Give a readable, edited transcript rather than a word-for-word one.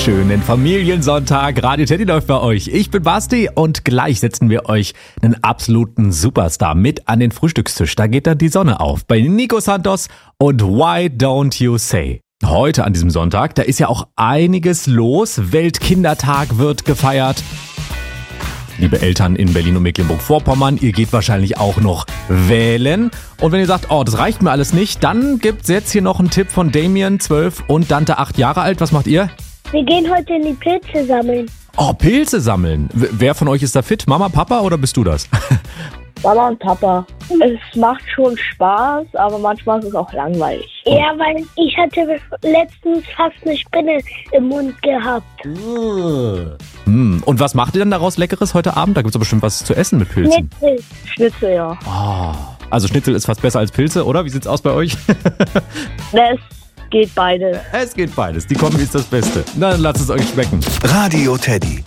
schönen Familiensonntag. Radio Teddy läuft bei euch. Ich bin Basti und gleich setzen wir euch einen absoluten Superstar mit an den Frühstückstisch. Da geht dann die Sonne auf bei Nico Santos und Why Don't You Say. Heute an diesem Sonntag, da ist ja auch einiges los. Weltkindertag wird gefeiert. Liebe Eltern in Berlin und Mecklenburg-Vorpommern, ihr geht wahrscheinlich auch noch wählen. Und wenn ihr sagt, oh, das reicht mir alles nicht, dann gibt's jetzt hier noch einen Tipp von Damien, 12 und Dante, 8 Jahre alt. Was macht ihr? Wir gehen heute in die Pilze sammeln. Oh, Pilze sammeln. Wer von euch ist da fit? Mama, Papa oder bist du das? Mama und Papa. Es macht schon Spaß, aber manchmal ist es auch langweilig. Ja, weil ich hatte letztens fast eine Spinne im Mund gehabt. Und was macht ihr denn daraus Leckeres heute Abend? Da gibt's doch bestimmt was zu essen mit Pilzen. Schnitzel, ja. Oh, also Schnitzel ist fast besser als Pilze, oder? Wie sieht's aus bei euch? Es geht beide. Es geht beides. Die Kombi ist das Beste. Dann lasst es euch schmecken. Radio Teddy.